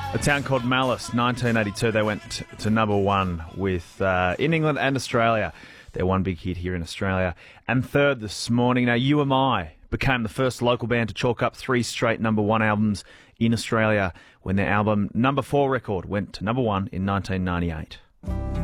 A town called Malice, 1982. They went to number one with in England and Australia. Their one big hit here in Australia. And third this morning, now You Am I became the first local band to chalk up 3 straight number one albums in Australia when their album number 4 record went to number one in 1998.